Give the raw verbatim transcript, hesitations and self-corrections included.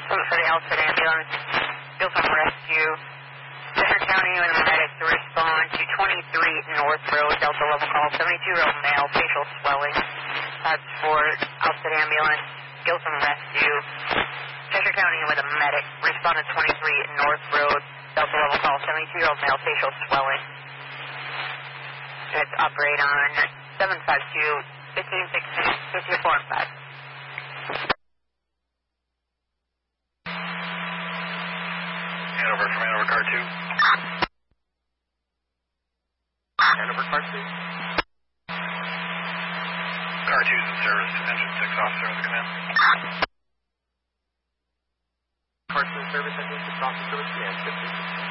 For the Alfred ambulance, still from rescue. Chester County and the medic to respond to twenty-three North Road, Delta level call, seventy-two-year-old male, facial swelling. That's for Alfred ambulance, still from rescue. Chester County with a medic, respond to twenty-three North Road, Delta level call, seventy-two-year-old male, facial swelling. Let's operate on seven five two, fifteen sixteen, fifty four and five. Hanover, from Hanover, car two. Hanover, car two. Car two's in service, engine six officer in the command. Car two in service, engine six officer with command, fifteen.